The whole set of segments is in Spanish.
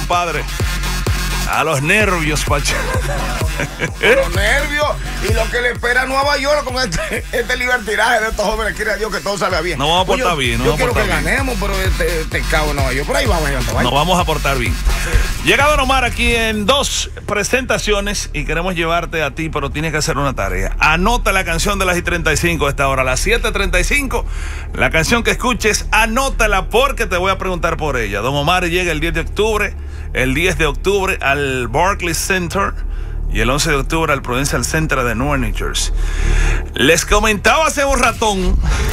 compadre. A los nervios, Pacha. Los nervios y lo que le espera a Nueva York con este libertinaje de estos jóvenes. Quiere a Dios que todo salga bien. No vamos a portar bien. Yo quiero que ganemos, pero este cabo de Nueva York. Por ahí vamos. Nos vamos a portar bien. Llega Don Omar aquí en 2 presentaciones y queremos llevarte a ti, pero tienes que hacer una tarea. Anota la canción de las 35 a esta hora, a las 7:35. La canción que escuches, anótala porque te voy a preguntar por ella. Don Omar llega el 10 de octubre. El 10 de octubre al Barclays Center y el 11 de octubre al Prudential Center de Newark, New Jersey. Les comentaba hace un ratón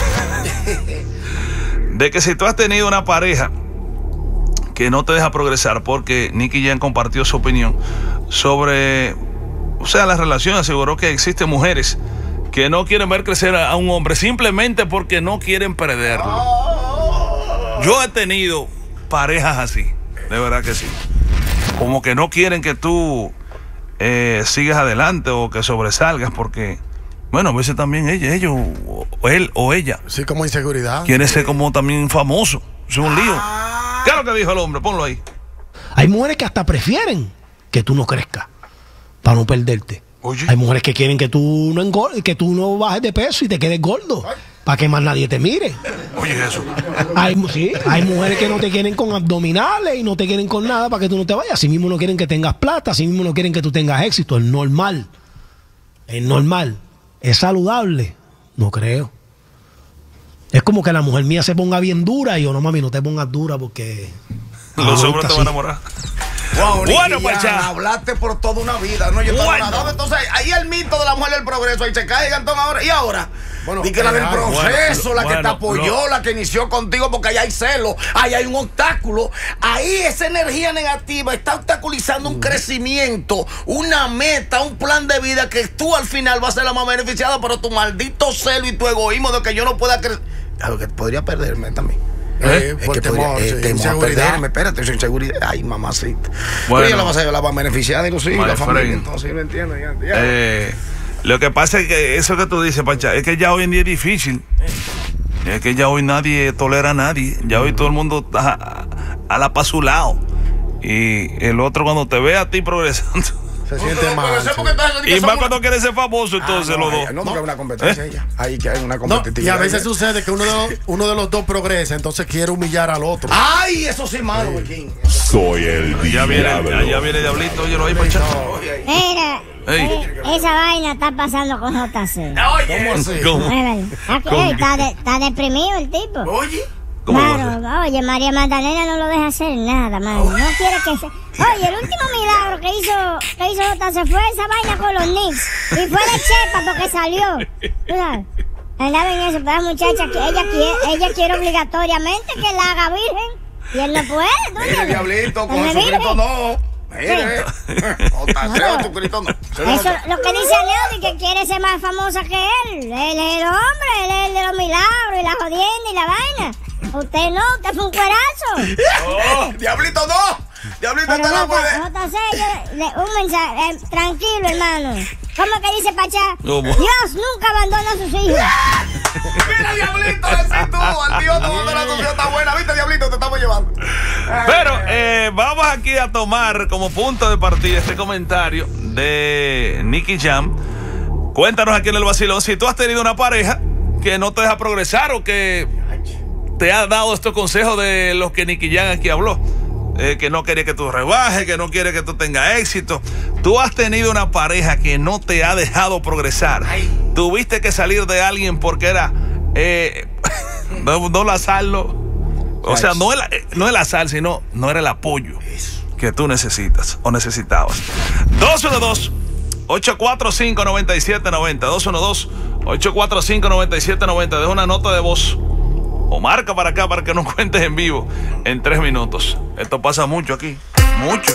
de que si tú has tenido una pareja que no te deja progresar, porque Nicky Jam compartió su opinión sobre, la relación, aseguró que existen mujeres que no quieren ver crecer a un hombre simplemente porque no quieren perderlo. Yo he tenido parejas así. De verdad que sí. Como que no quieren que tú sigas adelante o que sobresalgas porque, bueno, a veces también ellos, o él o ella. Sí, como inseguridad. Quiere ser como también famoso. Es un lío. ¿Qué es lo que dijo el hombre? Ponlo ahí. Hay mujeres que hasta prefieren que tú no crezcas para no perderte. Oye. Hay mujeres que quieren que tú no engordes, que tú no bajes de peso y te quedes gordo. Para que más nadie te mire. Oye, eso. Hay mujeres que no te quieren con abdominales y no te quieren con nada para que tú no te vayas. Así mismo no quieren que tengas plata, así mismo no quieren que tú tengas éxito. Es normal. Es normal. ¿Es saludable? No creo. Es como que la mujer mía se ponga bien dura y yo, no mami, no te pongas dura porque... Los hombres te van a enamorar. Wow, bueno, pues ya. Hablaste por toda una vida, ¿no? Yo estaba entonces, ahí el mito de la mujer del progreso, ahí se cae Gantón ahora. ¿Y ahora? Bueno, y que la del proceso, la que te apoyó, la que inició contigo, porque ahí hay celo, ahí hay un obstáculo. Ahí esa energía negativa está obstaculizando un crecimiento, una meta, un plan de vida que tú al final vas a ser la más beneficiada, pero tu maldito celo y tu egoísmo de que yo no pueda crecer. Algo que podría perderme también. Por temor, perderme, espérate, sin seguridad. Ay, mamacita. Bueno, ella la vas a llevar, la va a beneficiar de los hijos, la familia. Entonces, yo lo entiendo. Lo que pasa es que eso que tú dices, Pacha, es que ya hoy en día es difícil. Es que ya hoy nadie tolera a nadie. Ya hoy todo el mundo está a la pa' su lado. Y el otro cuando te ve a ti progresando se siente mal. Y más cuando quiere ser famoso, entonces los dos. No, porque hay una competencia ella. Ahí que hay una competitividad. Y a veces sucede que uno de los dos progresa, entonces quiere humillar al otro. ¡Ay! Eso sí es malo, Joaquín. Soy el diablo. Ya viene Diablito, oye, lo hay Pacha. Mira, esa vaina está pasando con JC. ¿Cómo así? ¿Cómo? Está deprimido el tipo. Oye. Claro, oye, María Magdalena no lo deja hacer nada, man. No quiere que se... Oye, el último milagro que hizo JC fue esa vaina con los Knicks. Y fue de chepa porque salió. ¿Tú sabes? Andaba en eso, pero la muchacha que ella quiere obligatoriamente que la haga virgen. Y él no puede, ¿no? Mire, Diablito, con Jesucristo no. Mire, Jesucristo no. Eso, lo que dice Leody, que quiere ser más famosa que él. Él es el hombre, él es el de los milagros y la jodienda y la vaina. Usted no, usted fue un cuerazo. Diablito no. Diablito pero te la puede. Un mensaje, tranquilo, hermano. ¿Cómo que dice Pachá? ¿Cómo? Dios nunca abandona a sus hijos. Mira, Diablito, ese tú. Al Dios no abandona a tus hijos, está buena. ¿Viste, Diablito? Te estamos llevando. Pero vamos aquí a tomar como punto de partida este comentario de Nicky Jam. Cuéntanos aquí en el vacilón si tú has tenido una pareja que no te deja progresar o que te ha dado estos consejos de los que Nicky Jam aquí habló. Que no quiere que tú rebajes, que no quiere que tú tengas éxito. Tú has tenido una pareja que no te ha dejado progresar. Tuviste que salir de alguien porque era no la sal, o sea, no el azar, sino no era el apoyo que tú necesitas o necesitabas. 212-845-9790. 212-845-9790. Deja una nota de voz o marca para acá para que nos cuentes en vivo en 3 minutos. Esto pasa mucho aquí, mucho.